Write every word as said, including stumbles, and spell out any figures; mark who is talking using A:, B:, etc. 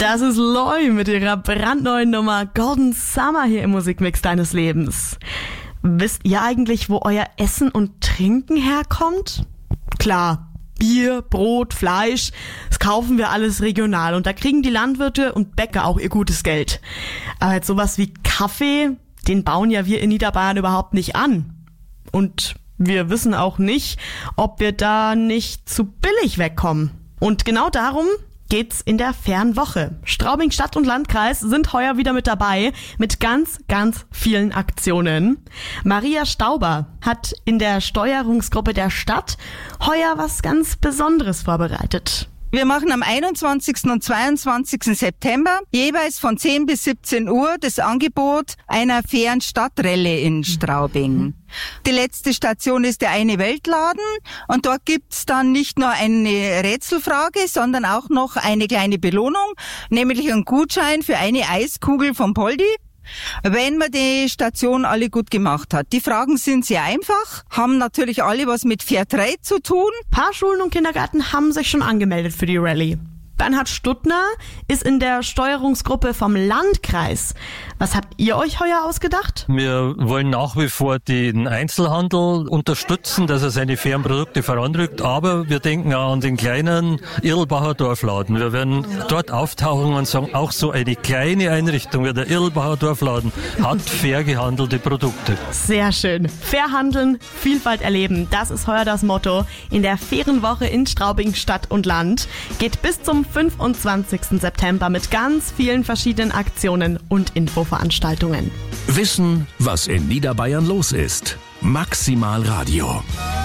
A: Das ist Loi mit ihrer brandneuen Nummer Golden Summer hier im Musikmix deines Lebens. Wisst ihr eigentlich, wo euer Essen und Trinken herkommt? Klar, Bier, Brot, Fleisch, das kaufen wir alles regional und da kriegen die Landwirte und Bäcker auch ihr gutes Geld. Aber jetzt sowas wie Kaffee, den bauen ja wir in Niederbayern überhaupt nicht an. Und wir wissen auch nicht, ob wir da nicht zu billig wegkommen. Und genau darum geht's in der fairen Woche. Straubing Stadt und Landkreis sind heuer wieder mit dabei mit ganz, ganz vielen Aktionen. Maria Stauber hat in der Steuerungsgruppe der Stadt heuer was ganz Besonderes vorbereitet.
B: Wir machen am einundzwanzigsten und zweiundzwanzigsten September jeweils von zehn bis siebzehn Uhr das Angebot einer fairen Stadtrallye in Straubing. Die letzte Station ist der Eine Weltladen und dort gibt's dann nicht nur eine Rätselfrage, sondern auch noch eine kleine Belohnung, nämlich einen Gutschein für eine Eiskugel vom Poldi, wenn man die Station alle gut gemacht hat. Die Fragen sind sehr einfach, haben natürlich alle was mit Fairtrade zu tun.
A: Ein paar Schulen und Kindergärten haben sich schon angemeldet für die Rallye. Bernhard Stuttner ist in der Steuerungsgruppe vom Landkreis. Was habt ihr euch heuer ausgedacht?
C: Wir wollen nach wie vor den Einzelhandel unterstützen, dass er seine fairen Produkte voranrückt, aber wir denken auch an den kleinen Irlbacher Dorfladen. Wir werden dort auftauchen und sagen, auch so eine kleine Einrichtung wie der Irlbacher Dorfladen hat fair gehandelte Produkte.
A: Sehr schön. Fair handeln, Vielfalt erleben. Das ist heuer das Motto in der fairen Woche in Straubing Stadt und Land. Geht bis zum fünfundzwanzigsten September mit ganz vielen verschiedenen Aktionen und Infoveranstaltungen.
D: Wissen, was in Niederbayern los ist. Maximal Radio.